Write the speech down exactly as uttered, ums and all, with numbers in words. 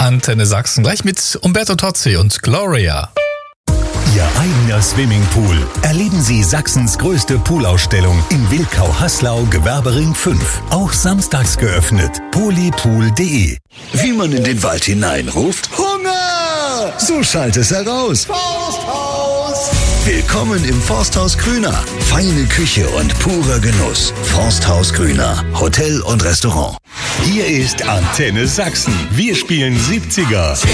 Antenne Sachsen, gleich mit Umberto Tozzi und Gloria. Ihr eigener Swimmingpool. Erleben Sie Sachsens größte Poolausstellung in Wilkau-Haslau, Gewerbering fünf. Auch samstags geöffnet. polypool punkt de. Wie man in den Wald hineinruft: Hunger! So schallt es heraus. Forsthaus! Willkommen im Forsthaus Grüner. Feine Küche und purer Genuss. Forsthaus Grüner. Hotel und Restaurant. Hier ist Antenne Sachsen. Wir spielen siebziger.